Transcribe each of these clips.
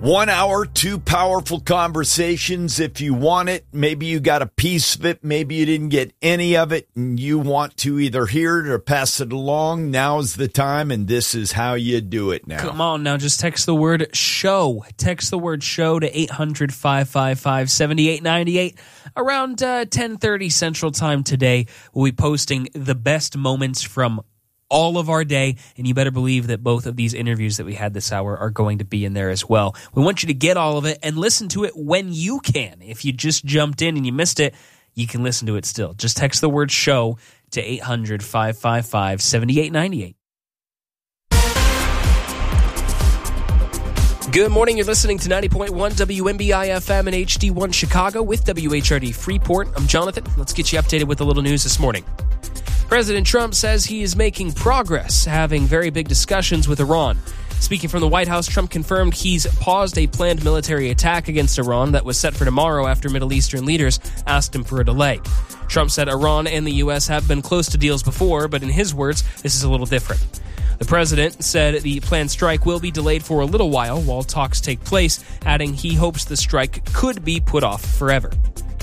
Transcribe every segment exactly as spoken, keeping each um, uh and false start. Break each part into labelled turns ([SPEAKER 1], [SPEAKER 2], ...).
[SPEAKER 1] One hour, two powerful conversations. If you want it, maybe you got a piece of it, maybe you didn't get any of it, and you want to either hear it or pass it along. Now's the time, and this is how you do it now.
[SPEAKER 2] Come on now, just text the word SHOW. Text the word SHOW to eight hundred, five five five, seven eight nine eight. Around uh, ten thirty Central Time today, we'll be posting the best moments from all of our day, and you better believe that both of these interviews that we had this hour are going to be in there as well. We want you to get all of it and listen to it when you can. If you just jumped in and you missed it, you can listen to it still. Just text the word SHOW to eight hundred, five five five, seven eight nine eight. Good morning. You're listening to ninety point one W M B I F M and H D one Chicago with W H R D Freeport. I'm Jonathan. Let's get you updated with a little news this morning. President Trump says he is making progress, having very big discussions with Iran. Speaking from the White House, Trump confirmed he's paused a planned military attack against Iran that was set for tomorrow after Middle Eastern leaders asked him for a delay. Trump said Iran and the U S have been close to deals before, but in his words, this is a little different. The president said the planned strike will be delayed for a little while while talks take place, adding he hopes the strike could be put off forever.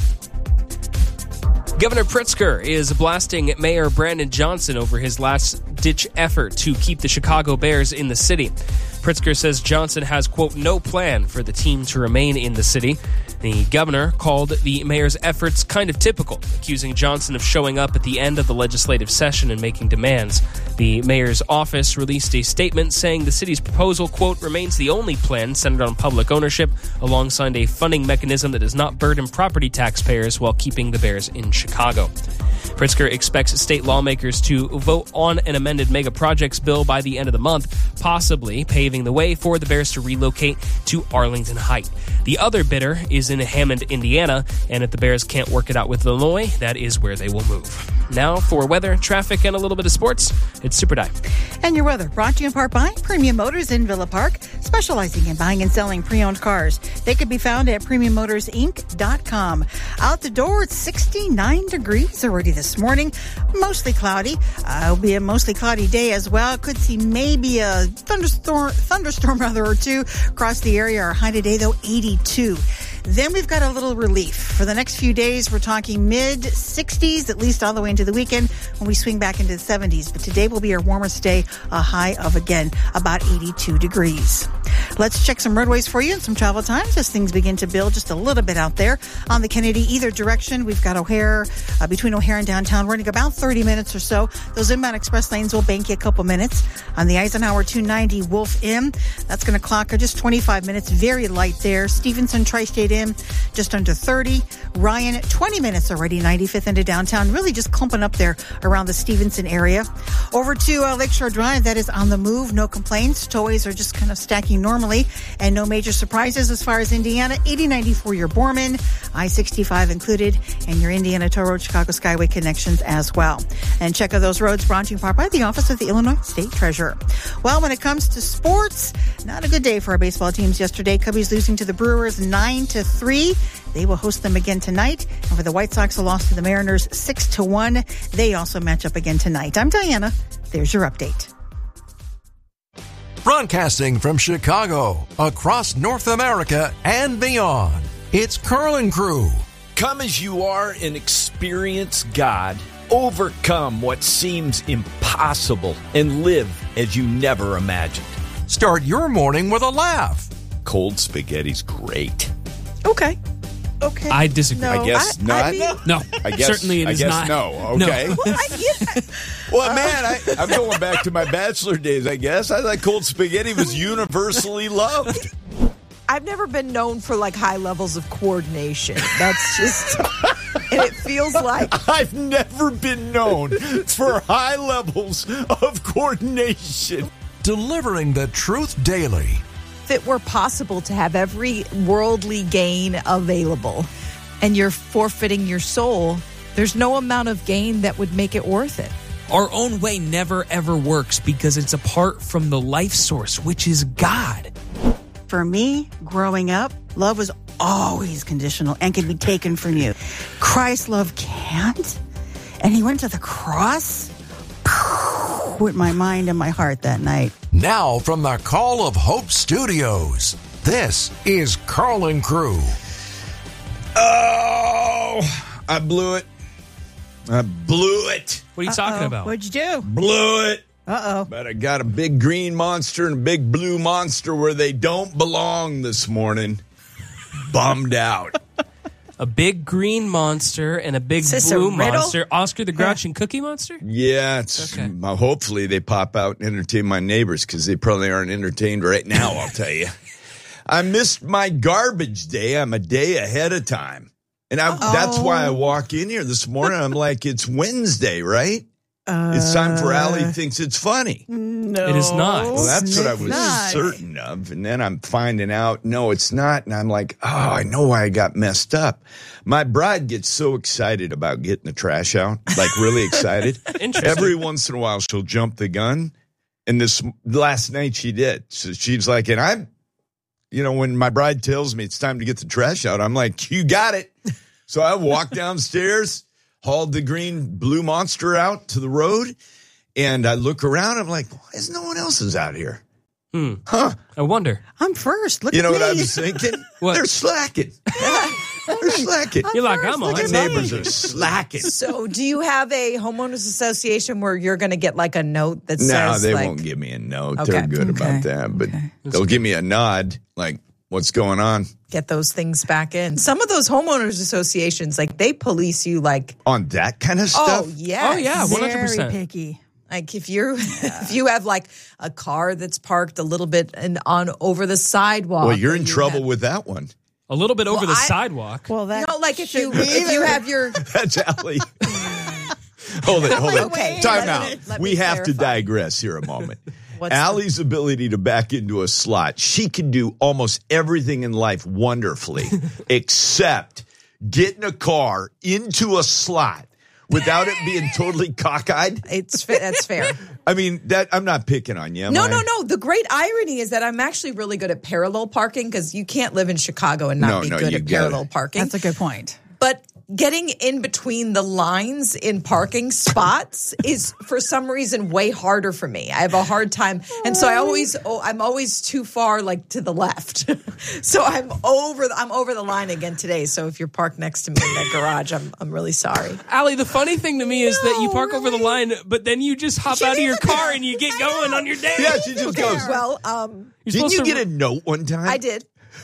[SPEAKER 2] Governor Pritzker is blasting Mayor Brandon Johnson over his last-ditch effort to keep the Chicago Bears in the city. Pritzker says Johnson has, quote, no plan for the team to remain in the city. The governor called the mayor's efforts kind of typical, accusing Johnson of showing up at the end of the legislative session and making demands. The mayor's office released a statement saying the city's proposal, quote, remains the only plan centered on public ownership alongside a funding mechanism that does not burden property taxpayers while keeping the Bears in Chicago. Pritzker expects state lawmakers to vote on an amended mega projects bill by the end of the month, possibly paving the way for the Bears to relocate to Arlington Heights. The other bidder is in Hammond, Indiana, and if the Bears can't work it out with Illinois, that is where they will move. Now for weather, traffic, and a little bit of sports, it's Super Dive.
[SPEAKER 3] And your weather brought to you in part by Premium Motors in Villa Park, specializing in buying and selling pre-owned cars. They could be found at premium motors inc dot com. Out the door, it's sixty-nine degrees already this morning. Mostly cloudy. Uh, it'll be a mostly cloudy day as well. Could see maybe a thunderstorm, thunderstorm rather, or two across the area. Our high today, though, eighty-two. Then we've got a little relief. For the next few days, we're talking mid-sixties, at least all the way into the weekend when we swing back into the seventies. But today will be our warmest day, a high of, again, about eighty-two degrees. Let's check some roadways for you and some travel times as things begin to build just a little bit out there. On the Kennedy, either direction, we've got O'Hare, uh, between O'Hare and downtown, running about thirty minutes or so. Those inbound express lanes will bank you a couple minutes. On the Eisenhower two ninety Wolf M, that's going to clock just twenty-five minutes, very light there. Stevenson Tri-State M, just under thirty. Ryan, twenty minutes already, ninety-fifth into downtown, really just clumping up there around the Stevenson area. Over to uh, Lakeshore Drive, that is on the move, no complaints. Toways are just kind of stacking normally, and no major surprises as far as Indiana. eighty ninety-four your Borman, I sixty-five included, and your Indiana Toll Road Chicago Skyway connections as well. And check out those roads brought to you in part by the Office of the Illinois State Treasurer. Well, when it comes to sports, not a good day for our baseball teams yesterday. Cubbies losing to the Brewers nine to three. They will host them again tonight. And for the White Sox, a loss to the Mariners six to one. They also match up again tonight. I'm Diana. There's your update.
[SPEAKER 4] Broadcasting from Chicago, across North America and beyond, it's Curlin' Crew.
[SPEAKER 1] Come as you are and experience God. Overcome what seems impossible and live as you never imagined.
[SPEAKER 4] Start your morning with a laugh.
[SPEAKER 1] Cold spaghetti's great.
[SPEAKER 3] Okay. Okay.
[SPEAKER 2] I disagree.
[SPEAKER 1] I guess
[SPEAKER 3] I,
[SPEAKER 1] not.
[SPEAKER 3] I mean,
[SPEAKER 2] No,
[SPEAKER 1] I guess,
[SPEAKER 2] certainly it
[SPEAKER 1] I
[SPEAKER 2] is
[SPEAKER 1] guess
[SPEAKER 2] not.
[SPEAKER 1] no. Okay.
[SPEAKER 2] No.
[SPEAKER 3] well, I, yeah.
[SPEAKER 1] Well, man, I, I'm going back to my bachelor days, I guess. I thought cold spaghetti was universally loved.
[SPEAKER 5] I've never been known for like high levels of coordination. That's just, and it feels like
[SPEAKER 1] I've never been known for high levels of coordination.
[SPEAKER 4] Delivering the truth daily.
[SPEAKER 5] if it were possible to have every worldly gain available and you're forfeiting your soul, there's no amount of gain that would make it worth it.
[SPEAKER 2] Our own way never, ever works because it's apart from the life source, which is God.
[SPEAKER 3] For me, growing up, love was always conditional and could be taken from you. Christ's love can't. And he went to the cross with my mind and my heart that night.
[SPEAKER 4] Now from the Call of Hope Studios, This is Carlin Crew.
[SPEAKER 1] Oh, I blew it. I blew it.
[SPEAKER 2] What are you talking about?
[SPEAKER 3] What'd you do?
[SPEAKER 1] Blew it.
[SPEAKER 3] Uh-oh.
[SPEAKER 1] But I got a big green monster and a big blue monster where they don't belong this morning. Bummed out.
[SPEAKER 2] A big green monster and a big
[SPEAKER 3] Is this
[SPEAKER 2] blue
[SPEAKER 3] a riddle?
[SPEAKER 2] monster. Oscar the Grouch and Cookie Monster?
[SPEAKER 1] Yeah, it's
[SPEAKER 2] Okay.
[SPEAKER 1] uh, hopefully they pop out and entertain my neighbors because they probably aren't entertained right now, I'll tell you. I missed my garbage day. I'm a day ahead of time. And I, that's why I walk in here this morning. I'm like, it's Wednesday, right?
[SPEAKER 3] Uh,
[SPEAKER 1] It's time for Allie thinks it's funny.
[SPEAKER 3] No.
[SPEAKER 2] It is not.
[SPEAKER 1] Well, that's what I was
[SPEAKER 3] not.
[SPEAKER 1] certain of. And then I'm finding out, no, it's not. And I'm like, oh, I know why I got messed up. My bride gets so excited about getting the trash out, like really excited.
[SPEAKER 2] Interesting.
[SPEAKER 1] Every once in a while, she'll jump the gun. And this last night she did. So she's like, and I'm, you know, when my bride tells me it's time to get the trash out, I'm like, you got it. So I walked downstairs, hauled the green blue monster out to the road, and I look around. I'm like, why is no one else is out here?
[SPEAKER 2] Hmm.
[SPEAKER 1] Huh?
[SPEAKER 2] I wonder.
[SPEAKER 3] I'm first. Look
[SPEAKER 1] You
[SPEAKER 3] at
[SPEAKER 1] know
[SPEAKER 3] me.
[SPEAKER 1] what I was thinking?
[SPEAKER 2] What?
[SPEAKER 1] They're slacking. They're slacking.
[SPEAKER 2] You're like,
[SPEAKER 3] first,
[SPEAKER 2] I'm
[SPEAKER 3] look
[SPEAKER 2] on.
[SPEAKER 1] My
[SPEAKER 3] at
[SPEAKER 1] neighbors
[SPEAKER 3] me.
[SPEAKER 1] are slacking.
[SPEAKER 5] So, do you have a homeowners association where you're going to get like a note that
[SPEAKER 1] No,
[SPEAKER 5] says,
[SPEAKER 1] they
[SPEAKER 5] like,
[SPEAKER 1] won't give me a note.
[SPEAKER 5] Okay.
[SPEAKER 1] They're good
[SPEAKER 3] Okay.
[SPEAKER 1] about that. But
[SPEAKER 3] Okay.
[SPEAKER 1] they'll give me a nod, like, what's going on?
[SPEAKER 5] get those things back in? Some of those homeowners associations, like they police you, like,
[SPEAKER 1] On that kind of stuff?
[SPEAKER 5] oh yeah,
[SPEAKER 2] Oh, yeah. one hundred percent.
[SPEAKER 3] Very picky.
[SPEAKER 5] Like if you're if you have like a car that's parked a little bit and on over the sidewalk.
[SPEAKER 1] Well, you're
[SPEAKER 5] or
[SPEAKER 1] in
[SPEAKER 5] you
[SPEAKER 1] trouble
[SPEAKER 5] have-
[SPEAKER 1] with that one.
[SPEAKER 2] A little bit over
[SPEAKER 5] Well,
[SPEAKER 2] the
[SPEAKER 5] I-
[SPEAKER 2] sidewalk.
[SPEAKER 3] Well, that
[SPEAKER 5] No, like if you
[SPEAKER 3] should be
[SPEAKER 5] if you
[SPEAKER 3] there.
[SPEAKER 5] have your
[SPEAKER 1] That's Allie. hold it, hold it.
[SPEAKER 5] Okay,
[SPEAKER 1] Time
[SPEAKER 5] let
[SPEAKER 1] out.
[SPEAKER 5] me- let
[SPEAKER 1] we
[SPEAKER 5] me
[SPEAKER 1] have to
[SPEAKER 5] clarify.
[SPEAKER 1] digress here a moment.
[SPEAKER 5] What's the-
[SPEAKER 1] Allie's ability to back into a slot, she can do almost everything in life wonderfully, except get in a car into a slot without it being totally cockeyed.
[SPEAKER 5] it's fa- that's fair.
[SPEAKER 1] I mean, that I'm not picking on you. am
[SPEAKER 5] No,
[SPEAKER 1] I?
[SPEAKER 5] no, no. The great irony is that I'm actually really good at parallel parking because you can't live in Chicago and not
[SPEAKER 1] No,
[SPEAKER 5] be
[SPEAKER 1] no,
[SPEAKER 5] good
[SPEAKER 1] you
[SPEAKER 5] at
[SPEAKER 1] gotta-
[SPEAKER 5] parallel parking.
[SPEAKER 3] That's a good point.
[SPEAKER 5] But getting in between the lines in parking spots is for some reason way harder for me. I have a hard time. And so I always, oh, I'm always too far like to the left. So I'm over, the, I'm over the line again today. So if you're parked next to me in that garage, I'm, I'm really sorry.
[SPEAKER 2] Allie, the funny thing to me is that you
[SPEAKER 5] No,
[SPEAKER 2] park over the
[SPEAKER 5] really?
[SPEAKER 2] line, but then you just hop out of your car and you get going on your day.
[SPEAKER 1] Yeah, she just goes.
[SPEAKER 5] Well, um,
[SPEAKER 2] You're
[SPEAKER 1] Didn't
[SPEAKER 2] supposed
[SPEAKER 1] you
[SPEAKER 2] to-
[SPEAKER 1] get a note one time?
[SPEAKER 5] I did.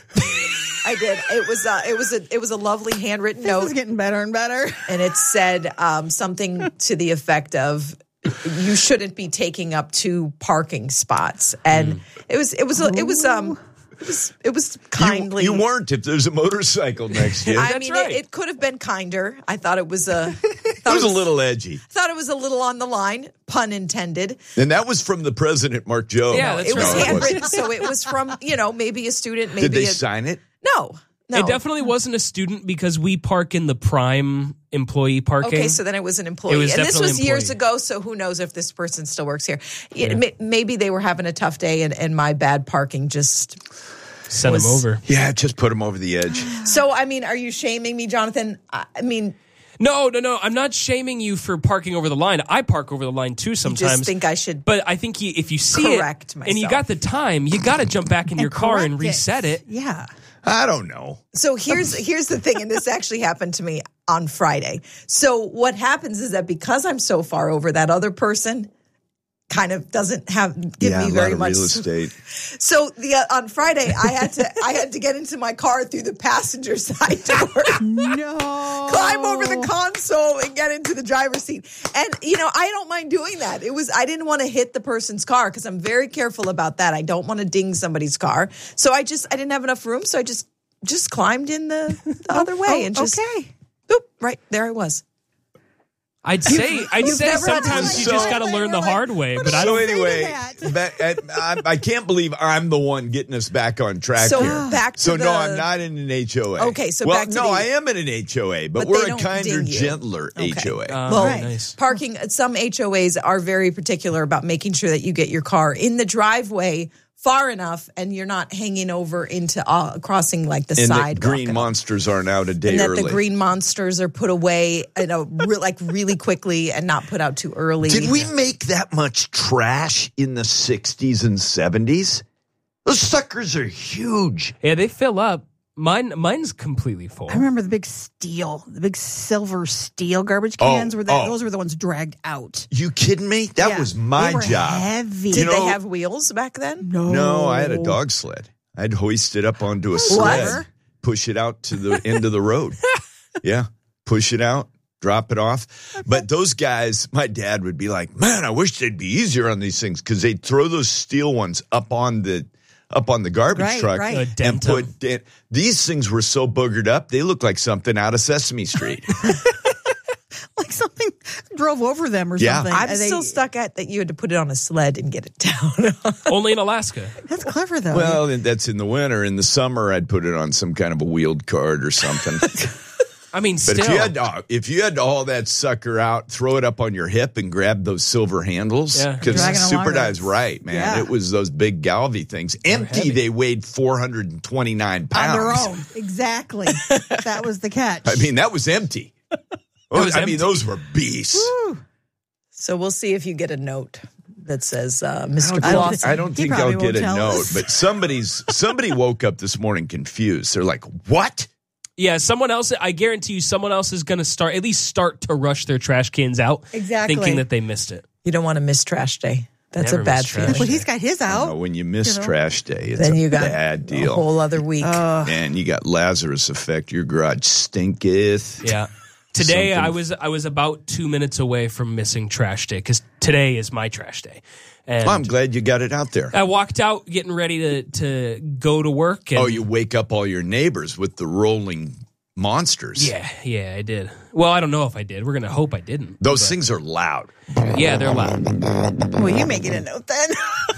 [SPEAKER 5] I did. It was uh, it was a it was a lovely handwritten
[SPEAKER 3] This
[SPEAKER 5] note.
[SPEAKER 3] is getting better and better.
[SPEAKER 5] And it said um, something to the effect of you shouldn't be taking up two parking spots. And it was it was it was um it was it was
[SPEAKER 1] You,
[SPEAKER 5] kindly.
[SPEAKER 1] you weren't if there's a motorcycle next to you.
[SPEAKER 5] I
[SPEAKER 2] That's
[SPEAKER 5] mean,
[SPEAKER 2] right.
[SPEAKER 5] it, it could have been kinder. I thought it was a.
[SPEAKER 1] It was a little edgy.
[SPEAKER 5] Thought it was a little on the line, pun intended.
[SPEAKER 1] And that was from the president, Mark Joe.
[SPEAKER 2] Yeah, that's
[SPEAKER 5] It was
[SPEAKER 2] right.
[SPEAKER 1] No, it
[SPEAKER 5] handwritten,
[SPEAKER 1] wasn't.
[SPEAKER 5] so it was from you know maybe a student, maybe
[SPEAKER 1] Did they
[SPEAKER 5] a,
[SPEAKER 1] sign it?
[SPEAKER 5] no, no.
[SPEAKER 2] It definitely wasn't a student because we park in the prime employee parking.
[SPEAKER 5] Okay, so then it was an employee.
[SPEAKER 2] It was
[SPEAKER 5] and this
[SPEAKER 2] definitely
[SPEAKER 5] was years
[SPEAKER 2] employee.
[SPEAKER 5] ago, so who knows if this person still works here. Yeah, may- Maybe they were having a tough day and, and my bad parking just.
[SPEAKER 2] Send
[SPEAKER 5] was-
[SPEAKER 2] him over.
[SPEAKER 1] Yeah, just put him over the edge.
[SPEAKER 5] So, I mean, are you shaming me, Jonathan? I I mean,
[SPEAKER 2] No, no, no. I'm not shaming you for parking over the line. I park over the line too
[SPEAKER 5] you
[SPEAKER 2] sometimes.
[SPEAKER 5] just think I should.
[SPEAKER 2] But I think you, if you see
[SPEAKER 5] Correct
[SPEAKER 2] it and you
[SPEAKER 5] myself.
[SPEAKER 2] got the time, you got to jump back in your car and
[SPEAKER 3] correct
[SPEAKER 2] reset it.
[SPEAKER 3] Yeah.
[SPEAKER 1] I don't know.
[SPEAKER 5] So here's here's the thing, and this actually happened to me on Friday. So what happens is that because I'm so far over, that other person kind of doesn't have give
[SPEAKER 1] yeah,
[SPEAKER 5] me
[SPEAKER 1] a
[SPEAKER 5] very
[SPEAKER 1] lot of
[SPEAKER 5] much.
[SPEAKER 1] real estate.
[SPEAKER 5] So the uh, on Friday, I had to I had to get into my car through the passenger side door.
[SPEAKER 3] No.
[SPEAKER 5] Climb over the console and get into the driver's seat. And, you know, I don't mind doing that. It was, I didn't want to hit the person's car because I'm very careful about that. I don't want to ding somebody's car. So I just, I didn't have enough room. So I just, just climbed in the, the other way
[SPEAKER 3] Oh,
[SPEAKER 5] and just,
[SPEAKER 3] okay.
[SPEAKER 5] boop, right there I was.
[SPEAKER 2] I'd say, I'd
[SPEAKER 5] you've
[SPEAKER 2] say
[SPEAKER 5] never had to
[SPEAKER 2] sometimes
[SPEAKER 5] do
[SPEAKER 2] you just
[SPEAKER 1] that.
[SPEAKER 2] got to learn the hard way. But I
[SPEAKER 1] So
[SPEAKER 2] don't.
[SPEAKER 1] anyway,
[SPEAKER 3] that.
[SPEAKER 1] that, I, I can't believe I'm the one getting us back on track
[SPEAKER 5] So
[SPEAKER 1] here.
[SPEAKER 5] back to
[SPEAKER 1] So
[SPEAKER 5] the,
[SPEAKER 1] no, I'm not in an H O A.
[SPEAKER 5] Okay, so
[SPEAKER 1] well,
[SPEAKER 5] back to
[SPEAKER 1] no,
[SPEAKER 5] the-
[SPEAKER 1] I am in an H O A, but,
[SPEAKER 5] But
[SPEAKER 1] we're
[SPEAKER 5] they
[SPEAKER 1] a
[SPEAKER 5] don't
[SPEAKER 1] kinder,
[SPEAKER 5] ding you.
[SPEAKER 1] gentler
[SPEAKER 5] Okay.
[SPEAKER 1] H O A.
[SPEAKER 2] Uh,
[SPEAKER 5] Well,
[SPEAKER 3] Right.
[SPEAKER 2] nice.
[SPEAKER 5] Parking, some H O As are very particular about making sure that you get your car in the driveway far enough and you're not hanging over into uh, crossing like the
[SPEAKER 1] and that
[SPEAKER 5] sidewalk.
[SPEAKER 1] green
[SPEAKER 5] and all.
[SPEAKER 1] monsters aren't out a day
[SPEAKER 5] and that
[SPEAKER 1] early.
[SPEAKER 5] the green monsters are put away, you know, re- like really quickly and not put out too early.
[SPEAKER 1] Did we make that much trash in the sixties and seventies? Those suckers are huge.
[SPEAKER 2] Yeah, they fill up. Mine, mine's completely full.
[SPEAKER 3] I remember the big steel, the big silver steel garbage cans.
[SPEAKER 1] Oh,
[SPEAKER 3] were the,
[SPEAKER 1] oh.
[SPEAKER 3] Those were the ones dragged out.
[SPEAKER 1] You kidding me? That
[SPEAKER 3] Yeah,
[SPEAKER 1] was my
[SPEAKER 3] they were
[SPEAKER 1] job.
[SPEAKER 3] Heavy.
[SPEAKER 5] Did
[SPEAKER 1] You
[SPEAKER 5] they
[SPEAKER 1] know-
[SPEAKER 5] have wheels back then?
[SPEAKER 3] No,
[SPEAKER 1] No, I had a dog sled. I'd hoist it up onto a sled,
[SPEAKER 3] What?
[SPEAKER 1] push it out to the end of the road. Yeah, push it out, drop it off. But those guys, my dad would be like, man, I wish they'd be easier on these things because they'd throw those steel ones up on the up on the garbage
[SPEAKER 3] Right,
[SPEAKER 1] truck
[SPEAKER 3] right.
[SPEAKER 2] Uh,
[SPEAKER 1] and
[SPEAKER 2] dent
[SPEAKER 1] put dent. These things were so boogered up, they looked like something out of Sesame Street.
[SPEAKER 3] Like something drove over them or
[SPEAKER 1] Yeah.
[SPEAKER 3] something.
[SPEAKER 5] I'm
[SPEAKER 3] And they-
[SPEAKER 5] still stuck at that you had to put it on a sled and get it down.
[SPEAKER 2] Only in Alaska.
[SPEAKER 3] That's clever, though.
[SPEAKER 1] Well, and that's in the winter. In the summer, I'd put it on some kind of a wheeled cart or something.
[SPEAKER 2] I mean,
[SPEAKER 1] But
[SPEAKER 2] still.
[SPEAKER 1] if you had to, if you had to haul that sucker out, throw it up on your hip, and grab those silver handles,
[SPEAKER 2] Yeah.
[SPEAKER 1] because
[SPEAKER 3] Dragging along
[SPEAKER 1] Super
[SPEAKER 3] with-
[SPEAKER 1] Dive's right, man.
[SPEAKER 3] Yeah.
[SPEAKER 1] It was those big Galvy things. Empty,
[SPEAKER 2] heavy.
[SPEAKER 1] they weighed four hundred twenty-nine pounds.
[SPEAKER 3] on their own. Exactly. That was the catch.
[SPEAKER 1] I mean, that was empty.
[SPEAKER 2] was
[SPEAKER 1] I
[SPEAKER 2] empty.
[SPEAKER 1] mean, those were beasts.
[SPEAKER 5] So we'll see if you get a note that says uh, Mister
[SPEAKER 3] I don't
[SPEAKER 5] Clausen.
[SPEAKER 3] think-
[SPEAKER 1] I don't
[SPEAKER 3] He
[SPEAKER 1] think I'll
[SPEAKER 3] probably
[SPEAKER 1] get
[SPEAKER 3] won't
[SPEAKER 1] a
[SPEAKER 3] tell
[SPEAKER 1] note,
[SPEAKER 3] us.
[SPEAKER 1] but somebody's somebody woke up this morning confused. They're like, "What?"
[SPEAKER 2] Yeah, someone else, I guarantee you, someone else is going to start, at least start to rush their trash cans out.
[SPEAKER 3] Exactly.
[SPEAKER 2] Thinking that they missed it.
[SPEAKER 5] You don't want to miss trash day. That's
[SPEAKER 2] Never
[SPEAKER 5] a bad
[SPEAKER 2] miss trash
[SPEAKER 5] feeling.
[SPEAKER 3] But he's got his
[SPEAKER 1] Uh,
[SPEAKER 3] out.
[SPEAKER 1] when you miss
[SPEAKER 3] You know?
[SPEAKER 1] trash day, it's
[SPEAKER 5] Then
[SPEAKER 1] a
[SPEAKER 5] you got
[SPEAKER 1] bad
[SPEAKER 5] a
[SPEAKER 1] deal.
[SPEAKER 5] whole other week.
[SPEAKER 1] And you got Lazarus effect. Your garage stinketh.
[SPEAKER 2] Yeah. Today,
[SPEAKER 1] Something.
[SPEAKER 2] I was I was about two minutes away from missing trash day because today is my trash day. And
[SPEAKER 1] Well, I'm glad you got it out there.
[SPEAKER 2] I walked out getting ready to, to go to work. And
[SPEAKER 1] Oh, you wake up all your neighbors with the rolling monsters.
[SPEAKER 2] Yeah, yeah, I did. Well, I don't know if I did. We're going to hope I didn't.
[SPEAKER 1] Those
[SPEAKER 2] but-
[SPEAKER 1] things are loud.
[SPEAKER 2] Yeah, they're loud.
[SPEAKER 3] Well, you may get a note then.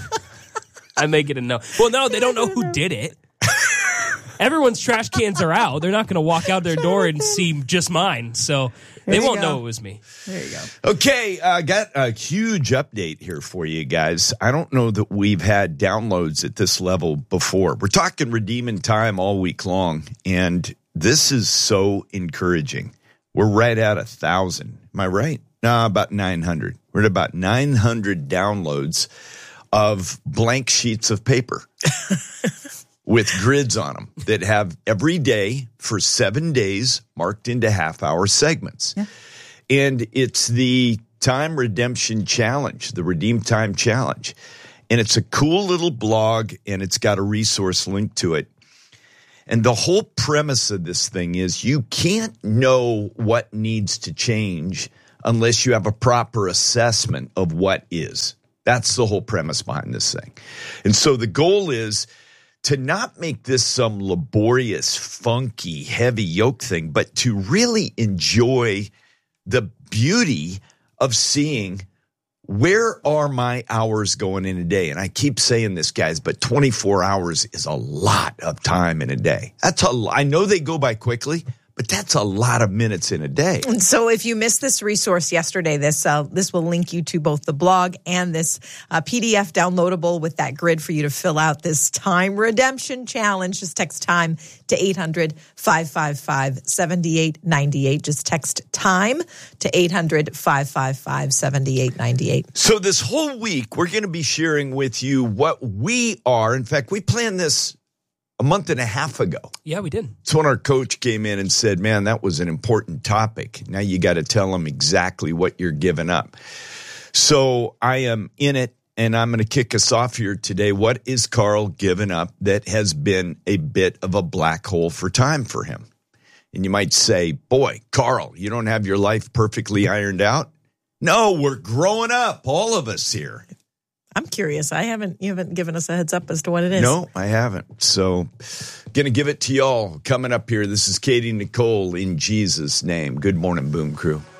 [SPEAKER 2] I may get a no. Well, no, they don't know who did it. Everyone's trash cans are out. They're not going to walk out their door and see just mine. So they
[SPEAKER 3] There you
[SPEAKER 2] won't
[SPEAKER 3] go.
[SPEAKER 2] know it was me.
[SPEAKER 3] There you go.
[SPEAKER 1] Okay, I uh, got a huge update here for you guys. I don't know that we've had downloads at this level before. We're talking redeeming time all week long, and this is so encouraging. We're right at a thousand. Am I right? No, about nine hundred. We're at about nine hundred downloads of blank sheets of paper with grids on them that have every day for seven days marked into half-hour segments.
[SPEAKER 3] Yeah.
[SPEAKER 1] And it's the Time Redemption Challenge, the Redeem Time Challenge. And it's a cool little blog, and it's got a resource link to it. And the whole premise of this thing is you can't know what needs to change unless you have a proper assessment of what is. That's the whole premise behind this thing. And so the goal is to not make this some laborious, funky, heavy yoke thing, but to really enjoy the beauty of seeing where are my hours going in a day. And I keep saying this, guys, but twenty-four hours is a lot of time in a day. That's a, I know they go by quickly, but that's a lot of minutes in a day.
[SPEAKER 5] And so if you missed this resource yesterday, this uh, this will link you to both the blog and this uh, P D F downloadable with that grid for you to fill out this Time Redemption Challenge. Just text TIME to eight hundred, five five five, seven eight nine eight. Just text TIME to eight hundred, five five five, seven eight nine eight.
[SPEAKER 1] So this whole week, we're going to be sharing with you what we are. In fact, we planned this a month and a half ago.
[SPEAKER 2] Yeah, we did.
[SPEAKER 1] It's when our coach came in and said, man, that was an important topic. Now you got to tell them exactly what you're giving up. So I am in it, and I'm going to kick us off here today. What is Carl giving up that has been a bit of a black hole for time for him? And you might say, boy, Carl, you don't have your life perfectly ironed out? No, we're growing up, all of us here.
[SPEAKER 5] I'm curious. I haven't you haven't given us a heads up as to what it is.
[SPEAKER 1] No, I haven't. So, going to give it to y'all coming up here. This is Katie Nicole in Jesus' name. Good morning, Boom Crew.